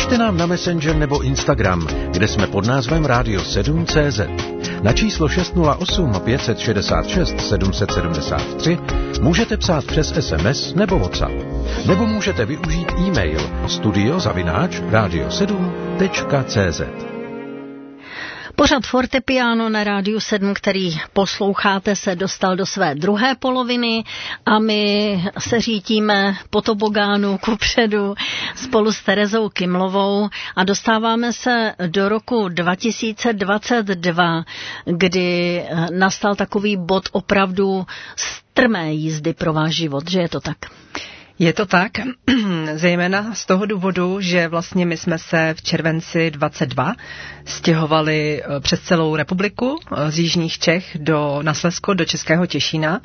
Pište nám na Messenger nebo Instagram, kde jsme pod názvem Radio7.cz. Na číslo 608 566 773 můžete psát přes SMS nebo WhatsApp. Nebo můžete využít e-mail studio@radio7.cz. Pořad Fortepiano na Rádiu 7, který posloucháte, se dostal do své druhé poloviny a my se řítíme po tobogánu kupředu spolu s Terezou Kymlovou a dostáváme se do roku 2022, kdy nastal takový bod opravdu strmé jízdy pro váš život, že je to tak? Je to tak, zejména z toho důvodu, že vlastně my jsme se v červenci 22 stěhovali přes celou republiku z jižních Čech na Slezsko, do Českého Těšína,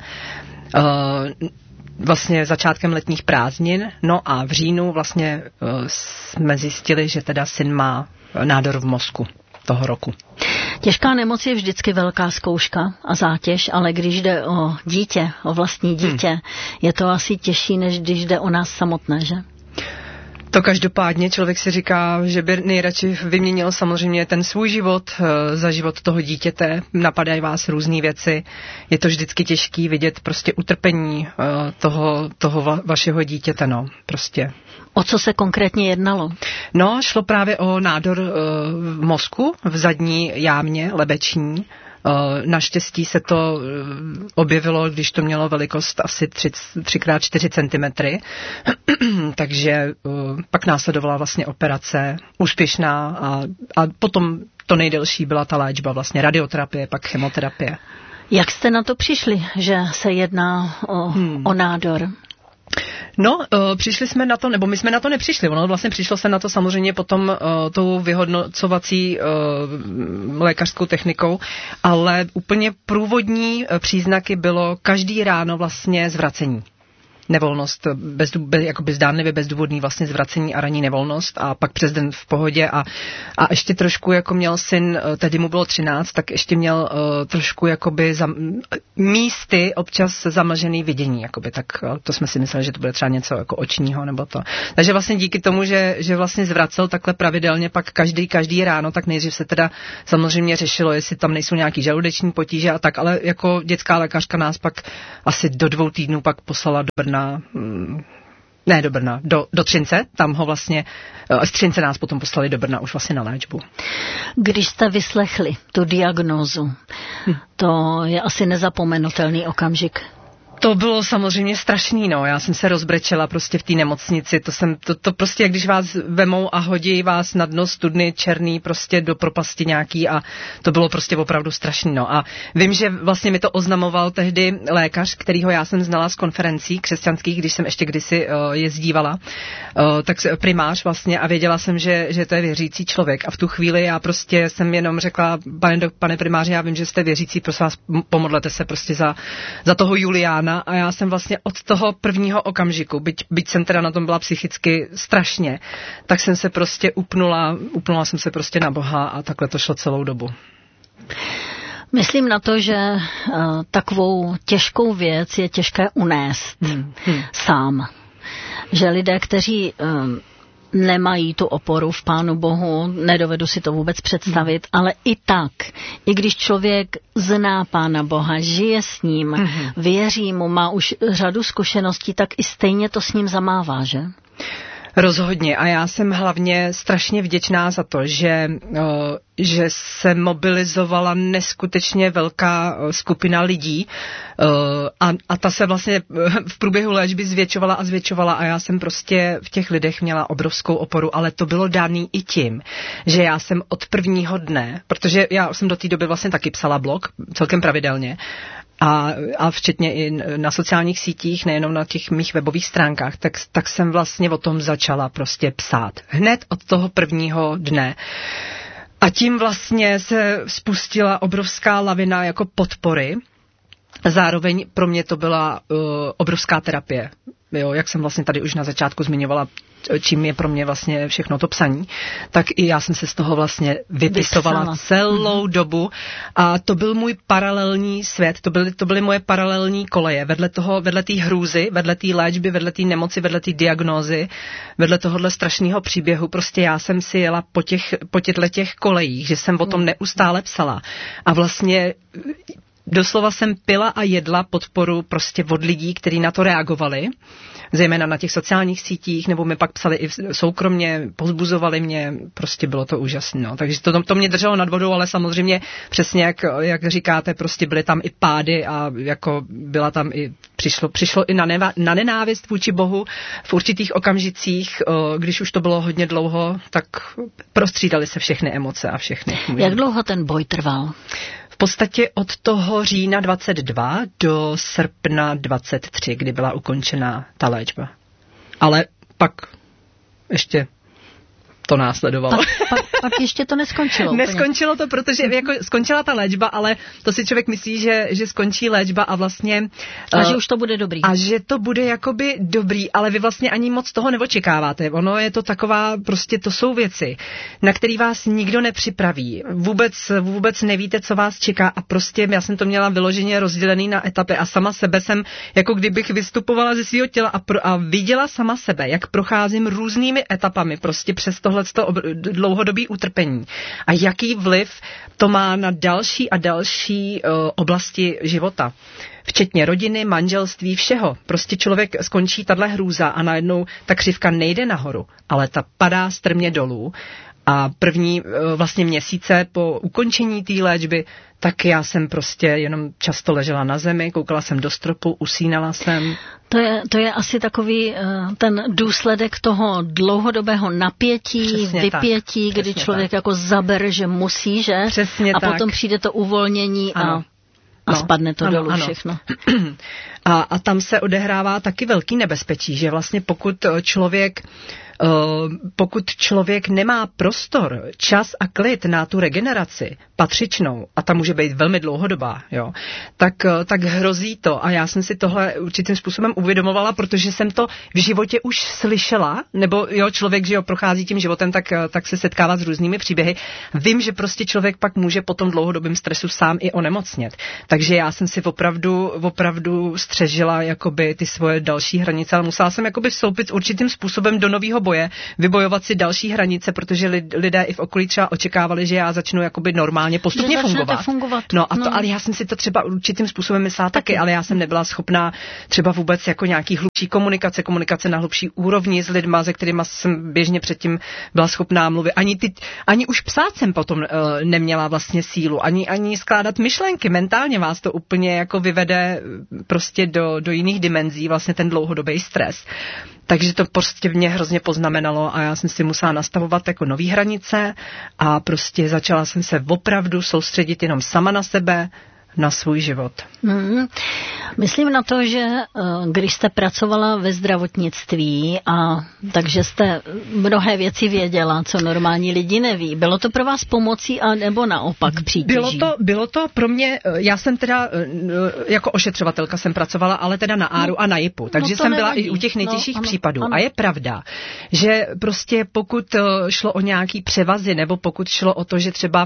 vlastně začátkem letních prázdnin. No a v říjnu vlastně jsme zjistili, že teda syn má nádor v mozku toho roku. Těžká nemoc je vždycky velká zkouška a zátěž, ale když jde o dítě, o vlastní dítě, je to asi těžší, než když jde o nás samotné, že? To každopádně člověk si říká, že by nejradši vyměnil samozřejmě ten svůj život za život toho dítěte. Napadají vás různé věci. Je to vždycky těžký vidět prostě utrpení toho vašeho dítěte, no, prostě. O co se konkrétně jednalo? No, šlo právě o nádor v mozku, v zadní jámě lebeční. Naštěstí se to objevilo, když to mělo velikost asi 3x4 cm, takže pak následovala vlastně operace úspěšná a potom to nejdelší byla ta léčba, vlastně radioterapie, pak chemoterapie. Jak jste na to přišli, že se jedná o nádor? No, přišli jsme na to, nebo my jsme na to nepřišli, ono vlastně přišlo se na to samozřejmě potom tou vyhodnocovací lékařskou technikou, ale úplně průvodní příznaky bylo každý ráno vlastně zvracení. Nevolnost, jakoby zdánlivě bezdůvodný vlastně zvracení a ranní nevolnost a pak přes den v pohodě a ještě trošku jako měl syn, tehdy mu bylo 13, tak ještě měl trošku jakoby místy občas zamlžený vidění, jakoby, tak to jsme si mysleli, že to bude třeba něco jako očního nebo to. Takže vlastně díky tomu, že vlastně zvracel takhle pravidelně pak každý ráno, tak nejdřív se teda samozřejmě řešilo, jestli tam nejsou nějaký žaludeční potíže a tak, ale jako dětská lékařka nás pak asi do 2 týdnů pak poslala do Brna, do Třince, tam ho vlastně, z Třince nás potom poslali do Brna už vlastně na léčbu. Když jste vyslechli tu diagnózu, to je asi nezapomenutelný okamžik. To bylo samozřejmě strašný, no. Já jsem se rozbrečela prostě v té nemocnici. To prostě, jak když vás vemou a hodí vás na dno studny černý prostě do propasti nějaký a to bylo prostě opravdu strašný, no. A vím, že vlastně mi to oznamoval tehdy lékař, kterýho já jsem znala z konferencí křesťanských, když jsem ještě kdysi jezdívala, tak primář vlastně a věděla jsem, že to je věřící člověk. A v tu chvíli já prostě jsem jenom řekla, pane primáři, já vím, že jste věřící, prosím vás, pomodlete se prostě za toho Juliána. A já jsem vlastně od toho prvního okamžiku, byť jsem teda na tom byla psychicky strašně, tak jsem se prostě upnula jsem se prostě na Boha a takhle to šlo celou dobu. Myslím na to, že takovou těžkou věc je těžké unést sám. Že lidé, kteří nemají tu oporu v Pánu Bohu, nedovedu si to vůbec představit, ale i tak, i když člověk zná Pána Boha, žije s ním, věří mu, má už řadu zkušeností, tak i stejně to s ním zamává, že? Rozhodně a já jsem hlavně strašně vděčná za to, že se mobilizovala neskutečně velká skupina lidí a ta se vlastně v průběhu léčby zvětšovala a já jsem prostě v těch lidech měla obrovskou oporu, ale to bylo daný i tím, že já jsem od prvního dne, protože já jsem do té doby vlastně taky psala blog celkem pravidelně, a včetně i na sociálních sítích, nejenom na těch mých webových stránkách, tak jsem vlastně o tom začala prostě psát. Hned od toho prvního dne. A tím vlastně se spustila obrovská lavina jako podpory. Zároveň pro mě to byla obrovská terapie. Jo, jak jsem vlastně tady už na začátku zmiňovala, čím je pro mě vlastně všechno to psaní, tak i já jsem se z toho vlastně vypisovala celou dobu a to byl můj paralelní svět, to byly moje paralelní koleje, vedle té hrůzy, vedle té léčby, vedle té nemoci, vedle té diagnózy, vedle tohohle strašného příběhu, prostě já jsem si jela po těchto kolejích, že jsem o tom neustále psala a vlastně doslova jsem pila a jedla podporu prostě od lidí, kteří na to reagovali, zejména na těch sociálních sítích, nebo mi pak psali i soukromně, povzbuzovali mě, prostě bylo to úžasné. No. Takže to mě drželo nad vodou, ale samozřejmě přesně jak říkáte, prostě byly tam i pády a jako byla tam i, přišlo i na nenávist vůči Bohu v určitých okamžicích, když už to bylo hodně dlouho, tak prostřídaly se všechny emoce a všechny. Jak dlouho ten boj trval? V podstatě od toho října 22 do srpna 23, kdy byla ukončena ta léčba. Ale pak ještě to následovalo. Pak ještě to neskončilo. Neskončilo to, protože jako skončila ta léčba, ale to si člověk myslí, že skončí léčba a vlastně... A že už to bude dobrý. A že to bude jakoby dobrý, ale vy vlastně ani moc toho neočekáváte. Ono je to taková, prostě to jsou věci, na který vás nikdo nepřipraví. Vůbec nevíte, co vás čeká a prostě já jsem to měla vyloženě rozdělený na etapy a sama sebe jsem, jako kdybych vystupovala ze svého těla a viděla sama sebe, jak procházím různými etapami prostě přes tohleto dlouhodobý utrpení a jaký vliv to má na další a další oblasti života. Včetně rodiny, manželství, všeho. Prostě člověk skončí tahle hrůza a najednou ta křivka nejde nahoru, ale ta padá strmě dolů. A první vlastně měsíce po ukončení té léčby, tak já jsem prostě jenom často ležela na zemi, koukala jsem do stropu, usínala jsem. To je asi takový ten důsledek toho dlouhodobého napětí, přesně vypětí, tak, kdy člověk tak jako zabere, že musí, že? Přesně a tak. potom přijde to uvolnění a spadne to dolů všechno. A tam se odehrává taky velký nebezpečí, že vlastně pokud člověk nemá prostor, čas a klid na tu regeneraci patřičnou, a ta může být velmi dlouhodobá, jo, tak hrozí to. A já jsem si tohle určitým způsobem uvědomovala, protože jsem to v životě už slyšela, nebo jo, člověk, že jo, prochází tím životem, tak se setkává s různými příběhy. Vím, že prostě člověk pak může po tom dlouhodobém stresu sám i onemocnět. Takže já jsem si opravdu střežila jakoby ty svoje další hranice, ale musela jsem jakoby vstoupit určitým způsobem do nového boje, vybojovat si další hranice, protože lidé i v okolí třeba očekávali, že já začnu jakoby normálně postupně fungovat. Ale já jsem si to třeba určitým způsobem myslela taky, ale já jsem nebyla schopná třeba vůbec jako nějaký hlubší komunikace na hlubší úrovni s lidma, se kterými jsem běžně předtím byla schopná mluvit. Ani už psát jsem potom neměla vlastně sílu, ani skládat myšlenky. Mentálně vás to úplně jako vyvede prostě do jiných dimenzí, vlastně ten dlouhodobý stres. Takže to prostě mě hrozně poznamenalo a já jsem si musela nastavovat jako nový hranice a prostě začala jsem se opravdu soustředit jenom sama na sebe, na svůj život. Myslím na to, že když jste pracovala ve zdravotnictví takže jste mnohé věci věděla, co normální lidi neví. Bylo to pro vás pomocí a nebo naopak přítěží? Bylo to pro mě, já jsem teda jako ošetřovatelka jsem pracovala, ale teda na ARU a na JIPu, takže jsem byla i u těch nejtěžších případů. Ano. A je pravda, že prostě pokud šlo o nějaký převazy, nebo pokud šlo o to, že třeba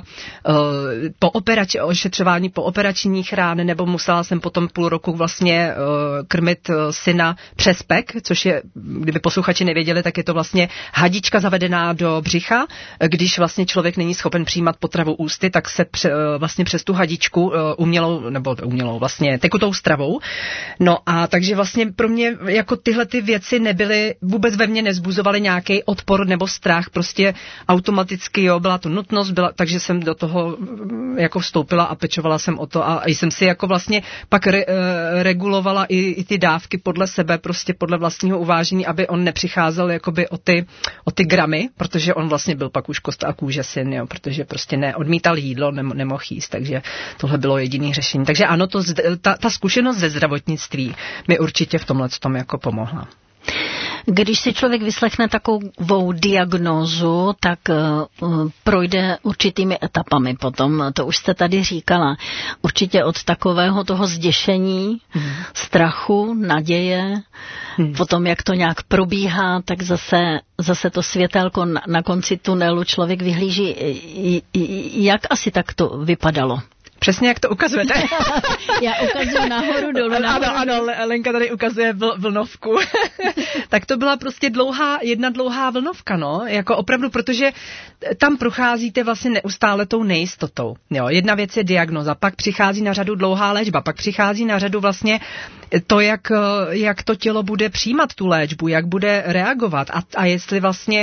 ošetřování po operačních rán, nebo musela jsem potom půl roku vlastně krmit syna přes PEC, což je, kdyby posluchači nevěděli, tak je to vlastně hadička zavedená do břicha. Když vlastně člověk není schopen přijímat potravu ústy, tak se vlastně přes tu hadičku umělou vlastně tekutou stravou. No a takže vlastně pro mě jako tyhle ty věci nebyly, vůbec ve mně nezbuzovaly nějaký odpor nebo strach, prostě automaticky byla to nutnost, takže jsem do toho jako vstoupila a pečovala jsem o to a jsem si jako vlastně pak regulovala i ty dávky podle sebe, prostě podle vlastního uvážení, aby on nepřicházel jakoby o ty gramy, protože on vlastně byl pak už kost a kůže syn, jo, protože prostě neodmítal jídlo, nemohl jíst, takže tohle bylo jediné řešení. Takže ano, ta zkušenost ze zdravotnictví mi určitě v tomhle tom jako pomohla. Když si člověk vyslechne takovou diagnózu, tak projde určitými etapami potom. To už jste tady říkala. Určitě od takového toho zděšení, strachu, naděje, potom jak to nějak probíhá, tak zase to světélko na konci tunelu člověk vyhlíží. Jak asi tak to vypadalo? Přesně jak to ukazujete. Já ukazuju nahoru, dolů. Ano, Lenka tady ukazuje vlnovku. Tak to byla prostě jedna dlouhá vlnovka, no, jako opravdu, protože tam procházíte vlastně neustále tou nejistotou. Jo, jedna věc je diagnoza, pak přichází na řadu dlouhá léčba, pak přichází na řadu vlastně to, jak to tělo bude přijímat tu léčbu, jak bude reagovat a jestli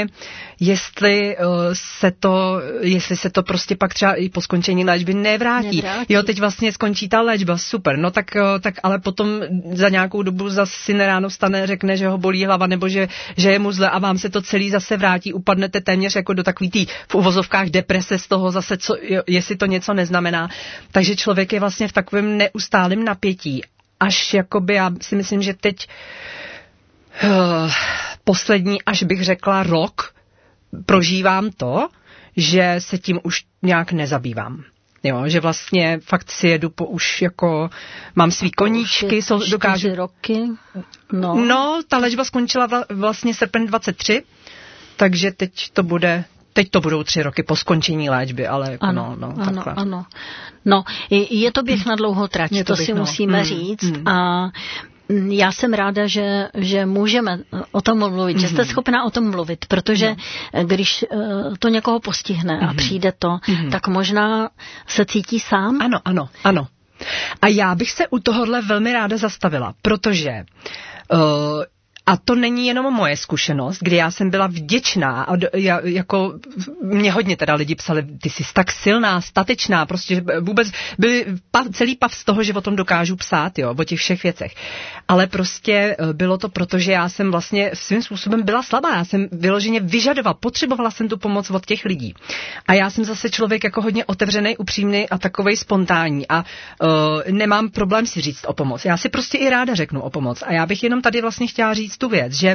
se to prostě pak třeba i po skončení léčby nevrátí. Jo, teď vlastně skončí ta léčba, super, no tak ale potom za nějakou dobu zase si ráno vstane, řekne, že ho bolí hlava nebo že je mu zle a vám se to celý zase vrátí, upadnete téměř jako do takový tý v uvozovkách deprese z toho zase, jestli to něco neznamená. Takže člověk je vlastně v takovém neustálém napětí. Až jakoby, já si myslím, že teď poslední, až bych řekla rok, prožívám to, že se tím už nějak nezabývám. Jo, že vlastně fakt si jedu už jako, mám svý koníčky, dokážu... 4 roky? No, ta léčba skončila vlastně srpen 23, takže teď to budou 3 roky po skončení léčby, ale jako takhle. Ano. No, je to běh na dlouhou trať, to si musíme říct a já jsem ráda, že můžeme o tom mluvit, že jste schopná o tom mluvit, protože když to někoho postihne a přijde to, tak možná se cítí sám. Ano. A já bych se u tohohle velmi ráda zastavila, protože a to není jenom moje zkušenost, kdy já jsem byla vděčná a jako mě hodně teda lidi psali, ty jsi tak silná, statečná, prostě vůbec byli celý pav z toho, že o tom dokážu psát, jo, o těch všech věcech. Ale prostě bylo to proto, že já jsem vlastně svým způsobem byla slabá, já jsem vyloženě potřebovala jsem tu pomoc od těch lidí. A já jsem zase člověk jako hodně otevřený, upřímný a takovej spontánní a nemám problém si říct o pomoc. Já si prostě i ráda řeknu o pomoc. A já bych jenom tady vlastně chtěla říct tu věc, že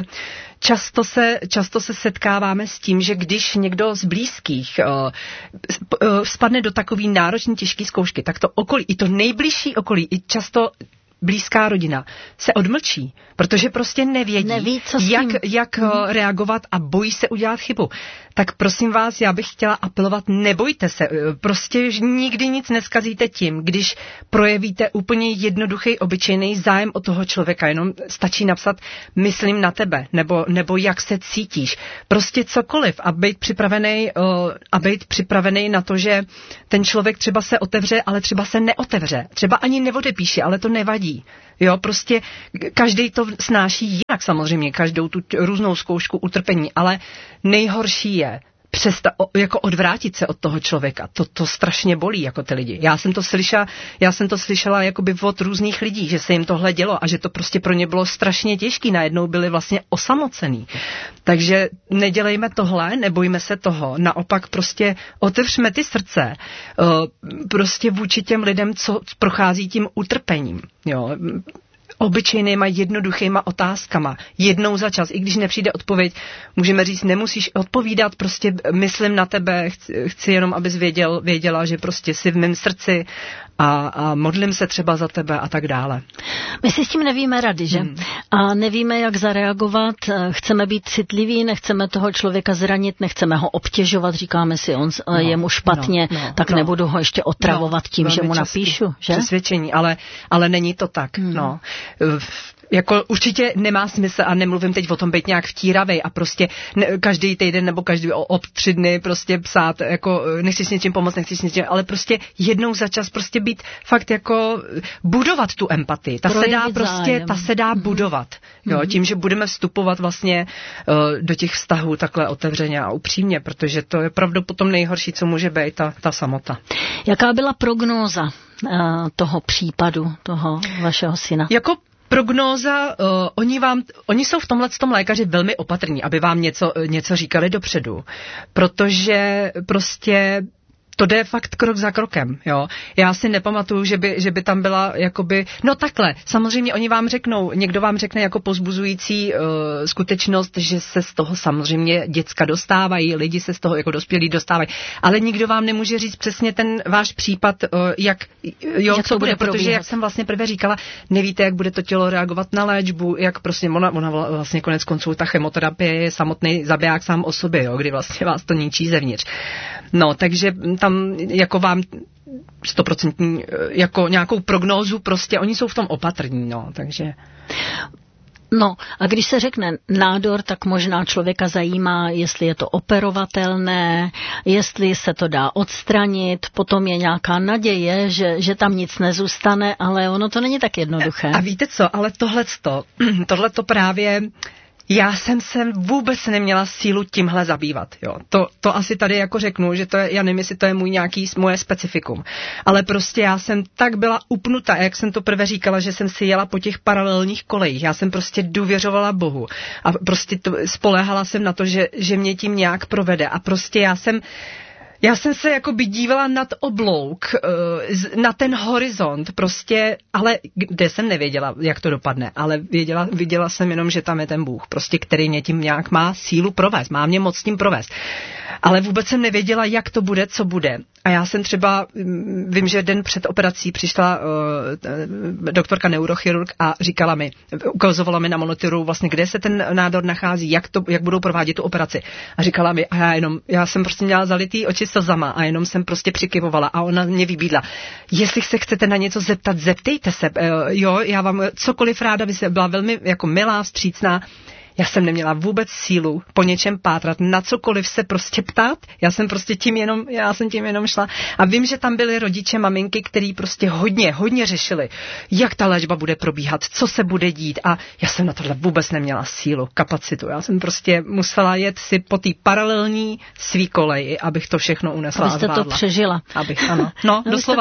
často se setkáváme s tím, že když někdo z blízkých spadne do takový náročný těžký zkoušky, tak to okolí, i to nejbližší okolí, i často blízká rodina se odmlčí, protože prostě neví jak reagovat a bojí se udělat chybu. Tak prosím vás, já bych chtěla apelovat, nebojte se, prostě nikdy nic neskazíte tím, když projevíte úplně jednoduchý, obyčejný zájem o toho člověka, jenom stačí napsat myslím na tebe, nebo jak se cítíš. Prostě cokoliv a být připravený na to, že ten člověk třeba se otevře, ale třeba se neotevře. Třeba ani neodepíše, ale to nevadí. Jo, prostě každý to snáší jinak samozřejmě, každou tu různou zkoušku utrpení, ale nejhorší je jako odvrátit se od toho člověka. To strašně bolí, jako ty lidi. Já jsem to slyšela jakoby od různých lidí, že se jim tohle dělo a že to prostě pro ně bylo strašně těžký. Najednou byli vlastně osamocený. Takže nedělejme tohle, nebojme se toho. Naopak prostě otevřme ty srdce prostě vůči těm lidem, co prochází tím utrpením. Jo. Obyčejnýma jednoduchýma otázkama. Jednou za čas, i když nepřijde odpověď, můžeme říct, nemusíš odpovídat, prostě myslím na tebe, chci jenom, abys věděla, že prostě jsi v mém srdci a modlím se třeba za tebe a tak dále. My si s tím nevíme rady, že? A nevíme, jak zareagovat, chceme být citliví, nechceme toho člověka zranit, nechceme ho obtěžovat, říkáme si, je mu špatně, nebudu ho ještě otravovat tím, že mu napíšu, že? Přesvědčení, ale není to tak, no. Jako určitě nemá smysl a nemluvím teď o tom být nějak vtíravej a prostě každý týden nebo každý 3 dny prostě psát, jako nechci s něčím pomoct, ale prostě jednou za čas prostě být fakt jako budovat tu empatii. Ta se dá budovat. Jo, tím, že budeme vstupovat vlastně do těch vztahů takhle otevřeně a upřímně, protože to je opravdu potom nejhorší, co může být ta samota. Jaká byla prognóza toho případu, toho vašeho syna? Jako prognóza, oni jsou v tomhletom lékaři velmi opatrní, aby vám něco říkali dopředu, protože prostě to jde fakt krok za krokem, jo. Já si nepamatuju, že by tam byla jakoby, no takhle, samozřejmě oni vám řeknou, někdo vám řekne jako povzbuzující skutečnost, že se z toho samozřejmě děcka dostávají, lidi se z toho jako dospělí dostávají, ale nikdo vám nemůže říct přesně ten váš případ, jak co bude, protože jak jsem vlastně prvé říkala, nevíte, jak bude to tělo reagovat na léčbu, jak prostě ona vlastně konec konců ta chemoterapie je samotný zabiják sám o sobě, jo, kdy vlastně vás to ničí zevnitř. No, takže tam jako vám 100% jako nějakou prognózu, prostě oni jsou v tom opatrní, no, takže... No a když se řekne nádor, tak možná člověka zajímá, jestli je to operovatelné, jestli se to dá odstranit, potom je nějaká naděje, že tam nic nezůstane, ale ono to není tak jednoduché. A víte co, ale tohleto právě... Já jsem se vůbec neměla sílu tímhle zabývat, jo. To asi tady jako řeknu, že to je, já nevím, jestli to je moje specifikum. Ale prostě já jsem tak byla upnutá, jak jsem to prvé říkala, že jsem si jela po těch paralelních kolejích. Já jsem prostě důvěřovala Bohu a prostě spoléhala jsem na to, že mě tím nějak provede a prostě já jsem se jakoby dívala nad oblouk, na ten horizont prostě, ale kde jsem nevěděla, jak to dopadne, ale viděla jsem jenom, že tam je ten Bůh, prostě, který mě tím nějak má sílu provést, má mě moc tím provést. Ale vůbec jsem nevěděla, jak to bude, co bude. A já jsem třeba, vím, že den před operací přišla doktorka neurochirurg a říkala mi, ukazovala mi na monitoru vlastně, kde se ten nádor nachází, jak budou provádět tu operaci. A říkala mi, a já jsem prostě měla zalitý oči slzama a jenom jsem prostě přikyvovala a ona mě vybídla. Jestli se chcete na něco zeptat, zeptejte se. Jo, já vám cokoliv ráda, by se byla velmi jako milá, vstřícná. Já jsem neměla vůbec sílu po něčem pátrat, na cokoliv se prostě ptát. Já jsem tím jenom šla. A vím, že tam byly rodiče, maminky, který prostě hodně řešili, jak ta léčba bude probíhat, co se bude dít. A já jsem na tohle vůbec neměla sílu, kapacitu. Já jsem prostě musela jet si po té paralelní svý koleji, abych to všechno unesla a zvládla. Abyste to přežila. Ano. No, doslova.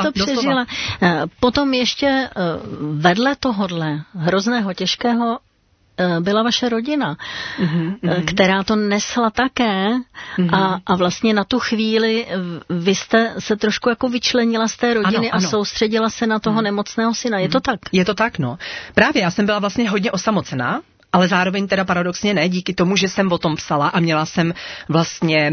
Potom ještě vedle tohodle hrozného, těžkého byla vaše rodina, která to nesla také a vlastně na tu chvíli vy jste se trošku jako vyčlenila z té rodiny a soustředila se na toho nemocného syna. Je to tak? Je to tak, no. Právě já jsem byla vlastně hodně osamocená, ale zároveň teda paradoxně ne, díky tomu, že jsem o tom psala a měla jsem vlastně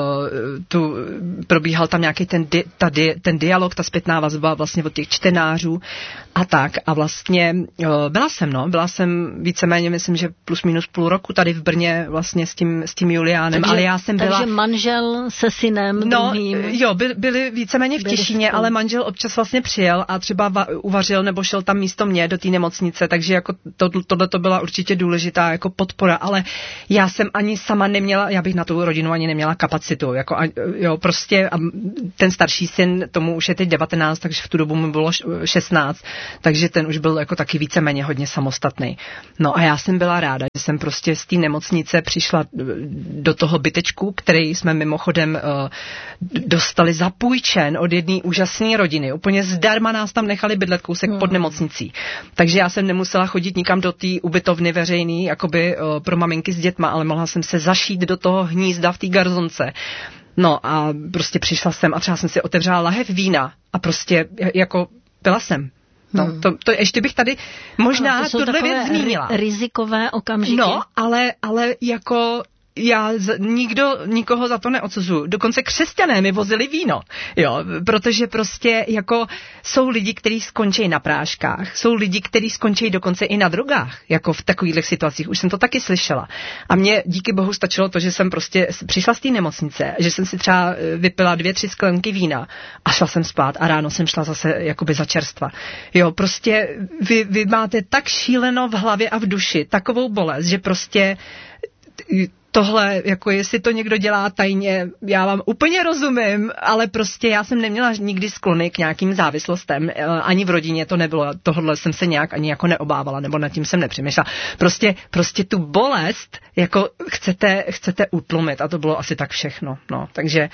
probíhal tam nějaký ten dialog, ta zpětná vazba vlastně od těch čtenářů a tak. A vlastně byla jsem víceméně, myslím, že plus minus půl roku tady v Brně vlastně s tím Juliánem, ale já jsem byla... Takže manžel se synem druhým... Jo, byli víceméně v Těšíně, ale manžel občas vlastně přijel a třeba uvařil nebo šel tam místo mě do té nemocnice, takže jako tohle to byla určitě důležitá jako podpora, ale já jsem ani sama neměla, já bych na tu rodinu ani neměla kapacitu, jako prostě a ten starší syn, tomu už je teď 19, takže v tu dobu mu bylo 16, takže ten už byl jako taky víceméně hodně samostatný. No a já jsem byla ráda, že jsem prostě z té nemocnice přišla do toho bytečku, který jsme mimochodem dostali zapůjčen od jedné úžasné rodiny. Úplně zdarma nás tam nechali bydlet kousek pod nemocnicí. Takže já jsem nemusela chodit nikam do té ubytovny veřejný, jakoby pro maminky s dětma, ale mohla jsem se zašít do toho hnízda v té garzonce. No a prostě přišla jsem a třeba jsem si otevřela lahev vína a prostě jako byla jsem. No, to ještě bych tady možná tohle věc zmínila. Rizikové okamžiky. No, ale jako já nikoho za to neodsuzuju. Dokonce křesťané mi vozili víno, jo, protože prostě jako jsou lidi, kteří skončí na práškách, jsou lidi, kteří skončí dokonce i na drogách, jako v takových situacích. Už jsem to taky slyšela. A mně díky bohu stačilo to, že jsem prostě přišla z té nemocnice, že jsem si třeba vypila 2-3 sklenky vína a šla jsem spát a ráno jsem šla zase jakoby za čerstva. Jo, prostě vy máte tak šíleno v hlavě a v duši takovou bolest, že prostě tohle, jako jestli to někdo dělá tajně, já vám úplně rozumím, ale prostě já jsem neměla nikdy sklony k nějakým závislostem, ani v rodině to nebylo, tohle jsem se nějak ani jako neobávala, nebo nad tím jsem nepřemýšlela. Prostě tu bolest, jako chcete utlumit a to bylo asi tak všechno, no, takže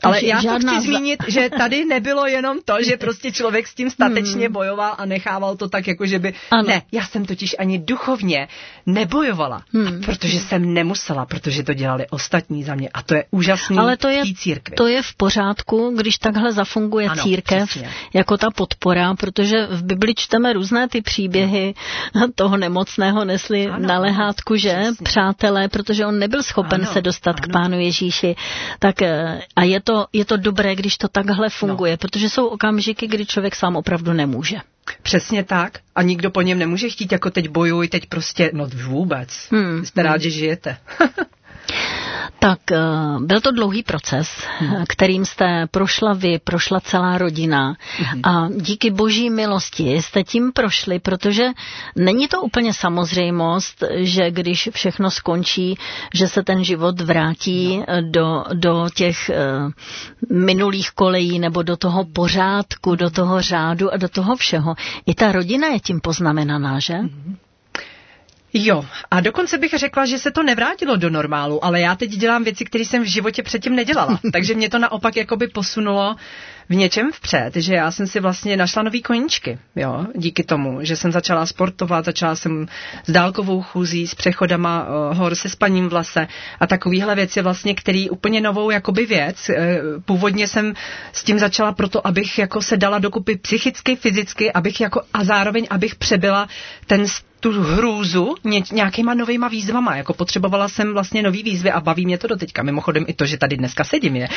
Ale já to chci zmínit, že tady nebylo jenom to, že prostě člověk s tím statečně bojoval a nechával to tak, jako že by... Ano. Ne, já jsem totiž ani duchovně nebojovala, protože jsem nemusela, protože to dělali ostatní za mě a to je úžasný. Ale církvi. To je v pořádku, když takhle zafunguje církev přesně. Jako ta podpora, protože v Bibli čteme různé ty příběhy toho nemocného nesli na lehátku, že přesně. Přátelé, protože on nebyl schopen se dostat k Pánu Ježíši. Tak a je to dobré, když to takhle funguje, protože jsou okamžiky, kdy člověk sám opravdu nemůže. Přesně tak. A nikdo po něm nemůže chtít, jako teď bojuj, teď prostě, no vůbec. Jste rád, že žijete. Tak byl to dlouhý proces, kterým jste prošla vy, prošla celá rodina a díky boží milosti jste tím prošli, protože není to úplně samozřejmost, že když všechno skončí, že se ten život vrátí do těch minulých kolejí nebo do toho pořádku, do toho řádu a do toho všeho. I ta rodina je tím poznamenaná, že? Jo, a dokonce bych řekla, že se to nevrátilo do normálu, ale já teď dělám věci, které jsem v životě předtím nedělala. Takže mě to naopak jakoby posunulo v něčem vpřed, že já jsem si vlastně našla nový koníčky, jo, díky tomu, že jsem začala sportovat, začala jsem s dálkovou chůzí, s přechodama hor, se spaním v lese a takovýhle věci vlastně, který úplně novou jakoby věc. Původně jsem s tím začala proto, abych jako se dala dokupy psychicky, fyzicky, abych jako a zároveň abych přebyla tu hrůzu nějakýma novýma výzvama, jako potřebovala jsem vlastně nový výzvy a baví mě to doteďka. Mimochodem i to, že tady dneska sedím je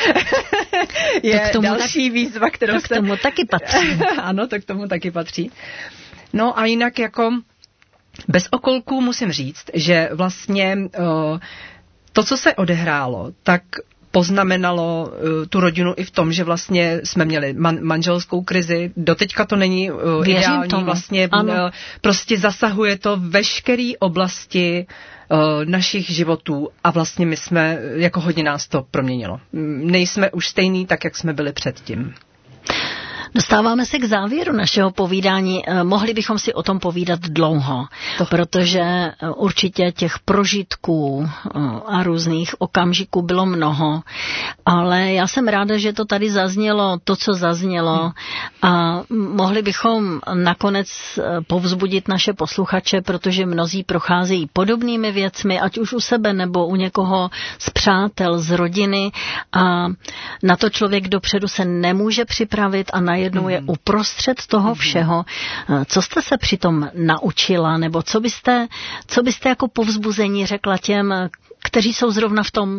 další výzva, kterou k tomu taky patří. Ano, to k tomu taky patří. No a jinak jako bez okolků musím říct, že vlastně to, co se odehrálo, tak poznamenalo tu rodinu i v tom, že vlastně jsme měli manželskou krizi. Doteďka to není ideální. Tomu. Vlastně prostě zasahuje to veškeré oblasti našich životů a vlastně my jsme, jako hodně nás to proměnilo. Nejsme už stejný tak, jak jsme byli předtím. Dostáváme se k závěru našeho povídání. Mohli bychom si o tom povídat dlouho, protože určitě těch prožitků a různých okamžiků bylo mnoho, ale já jsem ráda, že to tady zaznělo, to, co zaznělo a mohli bychom nakonec povzbudit naše posluchače, protože mnozí procházejí podobnými věcmi, ať už u sebe nebo u někoho z přátel, z rodiny a na to člověk dopředu se nemůže připravit a najednou je uprostřed toho všeho. Co jste se přitom naučila, nebo co byste jako povzbuzení řekla těm, kteří jsou zrovna v tom?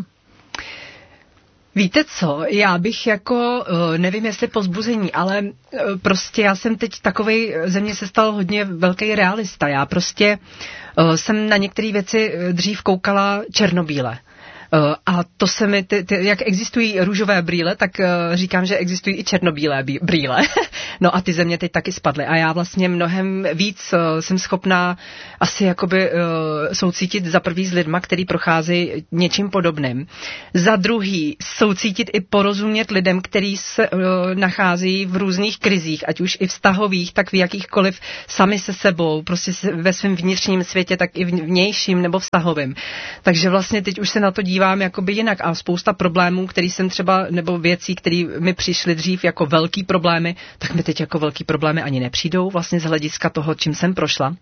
Víte co, já bych jako, nevím jestli povzbuzení, ale prostě já jsem teď takovej, ze mě se stal hodně velký realista. Já prostě jsem na některé věci dřív koukala černobíle. A to se mi, jak existují růžové brýle, tak říkám, že existují i černobílé brýle. No a ty ze mě teď taky spadly. A já vlastně mnohem víc jsem schopná asi jakoby soucítit za prvý s lidma, který procházejí něčím podobným. Za druhý soucítit i porozumět lidem, který se nachází v různých krizích, ať už i vztahových, tak v jakýchkoliv sami se sebou, prostě ve svém vnitřním světě, tak i vnějším nebo vztahovým. Takže vlastně teď už se na to dívám jakoby jinak a spousta problémů, který jsem třeba, nebo věcí, které mi přišly dřív jako velký problémy, tak mi teď jako velký problémy ani nepřijdou vlastně z hlediska toho, čím jsem prošla.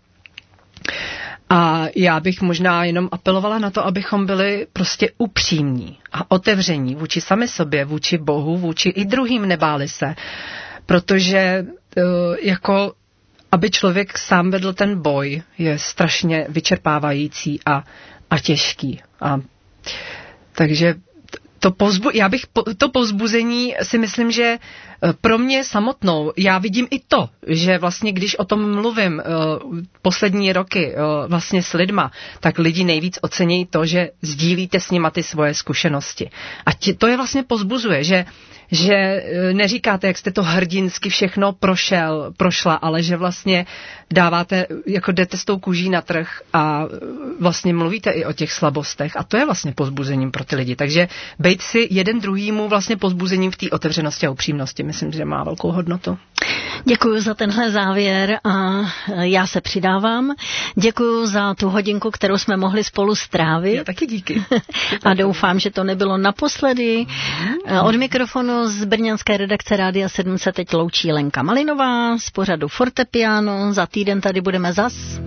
A já bych možná jenom apelovala na to, abychom byli prostě upřímní a otevření vůči sami sobě, vůči Bohu, vůči i druhým, nebáli se. Protože jako aby člověk sám vedl ten boj, je strašně vyčerpávající a těžký. Takže to povzbuzení si myslím, že pro mě samotnou, já vidím i to, že vlastně když o tom mluvím poslední roky vlastně s lidma, tak lidi nejvíc ocenějí to, že sdílíte s nima ty svoje zkušenosti. A to je vlastně povzbuzuje, že neříkáte, jak jste to hrdinsky všechno prošla, ale že vlastně dáváte, jako jdete s tou kůží na trh a vlastně mluvíte i o těch slabostech a to je vlastně povzbuzením pro ty lidi. Takže bejt si jeden druhýmu vlastně povzbuzením v té otevřenosti a upřímnosti, myslím, že má velkou hodnotu. Děkuji za tenhle závěr a já se přidávám. Děkuji za tu hodinku, kterou jsme mohli spolu strávit. Já taky díky. A doufám, že to nebylo naposledy. Od mikrofonu z brněnské redakce Rádia 7 se teď loučí Lenka Malinová z pořadu Fortepiano. Za týden tady budeme zas.